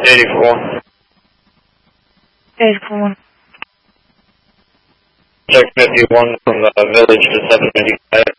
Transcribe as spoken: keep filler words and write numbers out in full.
eighty-four. eighty-four. Check fifty-one from the village to seven fifty-five.